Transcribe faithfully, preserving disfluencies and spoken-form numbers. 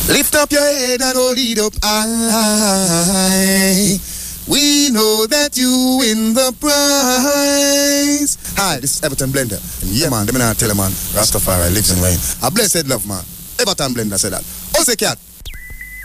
Lift up your head and hold it up high. We know that you win the prize. Hi, this is Everton Blender. And yeah, man, let me not tell you, man, Rastafari lives in Wayne. A blessed love, man. Everton Blender said that. Oh, say, cat.